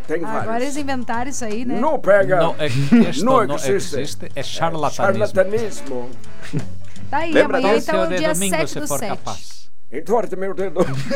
tem vários. Agora eles inventaram isso aí, né? Não pega. Não existe, é charlatanismo. Charlatanismo. Tá aí, Lembra amanhã disso? então é o de dia domingo, 7 se do for 7. capaz. Entorta meu dedo.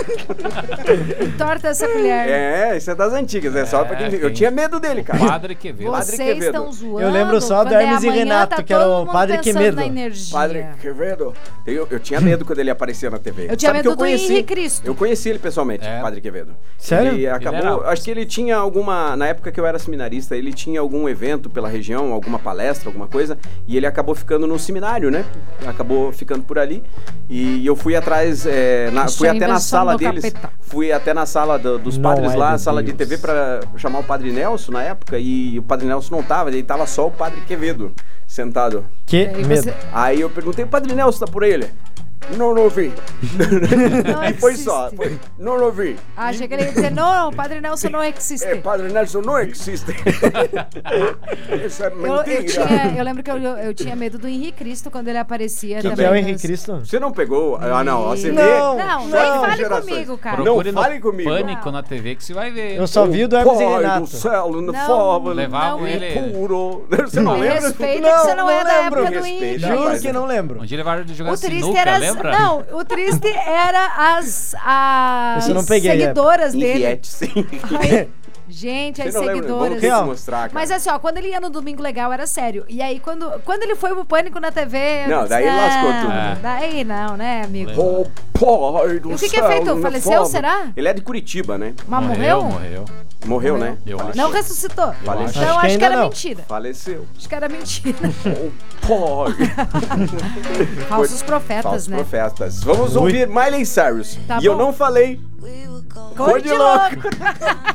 Torta essa colher. Isso é das antigas, só pra quem... Eu tinha medo dele, cara. Padre Quevedo. Vocês estão zoando. Eu lembro só do quando Hermes e amanhã, Renato, tá que era todo o mundo Padre pensando Quevedo. na energia. Padre Quevedo. Eu tinha medo quando ele aparecia na TV. Eu tinha Sabe que medo do Henrique Cristo. Eu conheci ele pessoalmente, É. Padre Quevedo. Sério? Ele acabou... Ele era- Acho que ele tinha alguma... Na época que eu era seminarista, ele tinha algum evento pela região, alguma palestra, alguma coisa, e ele acabou ficando no seminário, né? Acabou ficando por ali. E eu fui atrás... fui é até na invenção sala do deles. capeta. Fui até na sala dos Não padres é lá, de sala de Deus. TV, pra chamar o Padre Nelson na época, e o Padre Nelson não tava, ele tava só o Padre Quevedo sentado. Que Aí medo. você- Aí eu perguntei, o Padre Nelson tá por aí? Ele? Não vi. Não E foi existe. só. Não vi. Ah, achei que ele ia dizer, não, o Padre Nelson não existe. Padre Nelson não existe. Isso é mentira. Eu lembro que eu tinha medo do Henrique Cristo quando ele aparecia. Que também é o nas- Henrique Cristo? Você não pegou? Ah, não. Você vê. Não. Não, nem Não, fale gerações. comigo, cara. Procure Não fale no comigo. Pânico na TV que você vai ver. Eu só vi o do Hermes e Pai do Renato. céu, no Não, fogo, Levavam não, ele. puro. Você não Me lembra? respeita que você não é da lembro. época do Respeita. Henrique. Rapaz, Juro que não lembro. Um dia levaram de jogar O triste sinuca, era lembra? Não, o triste era as Esse eu não peguei, seguidoras dele. Henriette, sim. Ai, gente, as Você não lembra? seguidoras. Vamos ter que Real. mostrar, cara. Mas assim, ó, quando ele ia no Domingo Legal era sério. E aí, quando ele foi pro Pânico na TV... eu Não, disse, daí lascou tudo. É. Daí não, né, amigo? Oh, pai do E o que céu, é feito? no Faleceu, fogo. será? Ele é de Curitiba, né? Mas morreu? Morreu, né? Eu acho. Não ressuscitou. Faleceu. Então Acho acho que que, ainda era não. mentira. Faleceu. Acho que era mentira. Oh, pai. Falsos profetas, Falsos né? profetas. Vamos ouvir Miley Cyrus. Tá E eu bom. não falei. Cor de louco.